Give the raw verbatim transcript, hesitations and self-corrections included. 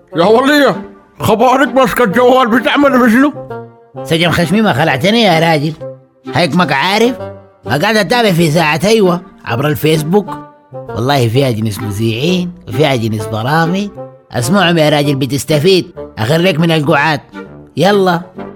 يا ولية خبرك ماسكة الجوال بتعمل بشنو؟ سجن خشمي ما خلعتني يا راجل، هيك ما عارف. ما قاعد اتابع في ساعة ايوه عبر الفيسبوك، والله فيها جنس مذيعين وفيها جنس برامج، اسمعهم يا راجل بتستفيد، اخرك من القعاد. يلا